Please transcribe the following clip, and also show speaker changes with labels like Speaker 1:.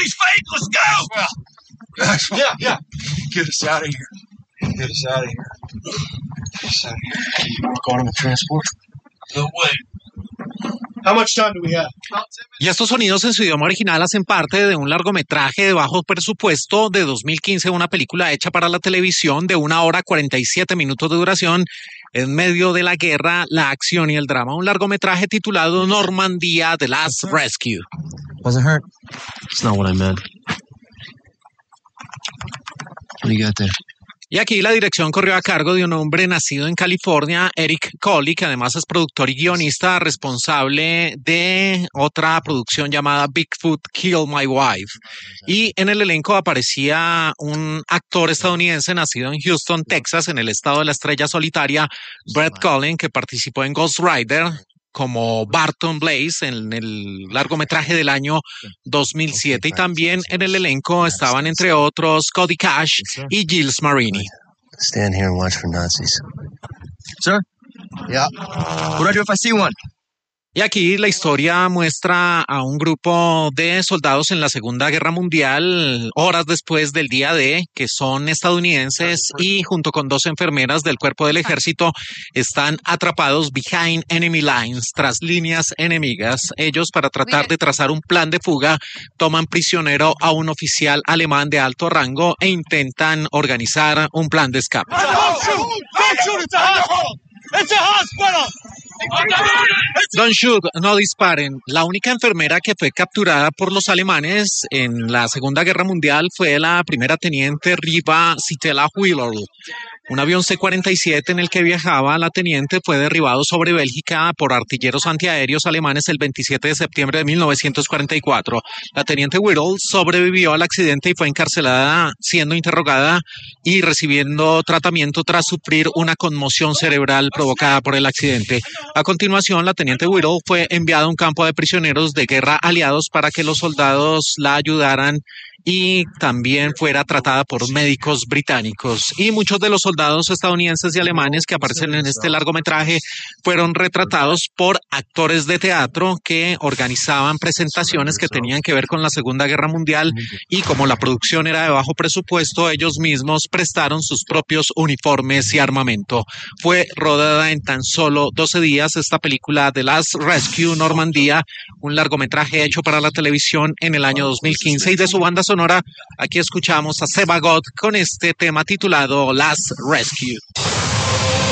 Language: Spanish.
Speaker 1: Everybody's fake. Let's go.
Speaker 2: Well, yeah. Get us out of here. Get us out of here. Get us out of here. We're going on the transport.
Speaker 1: No way.
Speaker 2: How much time do we have?
Speaker 3: Y estos sonidos en su idioma original hacen parte de un largometraje de bajo presupuesto de 2015, una película hecha para la televisión de 1 hora 47 minutos de duración en medio de la guerra, la acción y el drama. Un largometraje titulado Normandía: The Last Rescue.
Speaker 4: Was it hurt? That's not what I meant. What do you got there?
Speaker 3: Y aquí la dirección corrió a cargo de un hombre nacido en California, Eric Colley, que además es productor y guionista responsable de otra producción llamada Bigfoot Kill My Wife. Y en el elenco aparecía un actor estadounidense nacido en Houston, Texas, en el estado de la estrella solitaria, Brett Cullen, que participó en Ghost Rider como Barton Blaze en el largometraje del año 2007. Y también en el elenco estaban, entre otros, Cody Cash y Giles Marini.
Speaker 4: Stand here and watch for Nazis.
Speaker 2: Sir? Yeah. What do I do if I see one?
Speaker 3: Y aquí la historia muestra a un grupo de soldados en la Segunda Guerra Mundial, horas después del día D, que son estadounidenses y junto con 2 enfermeras del cuerpo del ejército están atrapados behind enemy lines, tras líneas enemigas. Ellos, para tratar de trazar un plan de fuga, toman prisionero a un oficial alemán de alto rango e intentan organizar un plan de escape. Don't shoot, no disparen. La única enfermera que fue capturada por los alemanes en la Segunda Guerra Mundial fue la primera teniente Riva Citella Wheeler. Un avión C-47 en el que viajaba la teniente fue derribado sobre Bélgica por artilleros antiaéreos alemanes el 27 de septiembre de 1944. La teniente Whittle sobrevivió al accidente y fue encarcelada, siendo interrogada y recibiendo tratamiento tras sufrir una conmoción cerebral provocada por el accidente. A continuación, la teniente Whittle fue enviada a un campo de prisioneros de guerra aliados para que los soldados la ayudaran y también fuera tratada por médicos británicos. Y muchos de los soldados estadounidenses y alemanes que aparecen en este largometraje fueron retratados por actores de teatro que organizaban presentaciones que tenían que ver con la Segunda Guerra Mundial, y como la producción era de bajo presupuesto, ellos mismos prestaron sus propios uniformes y armamento. Fue rodada en tan solo 12 días esta película The Last Rescue Normandía, un largometraje hecho para la televisión en el año 2015, y de su banda sonora aquí escuchamos a Seba God con este tema titulado Last Rescue.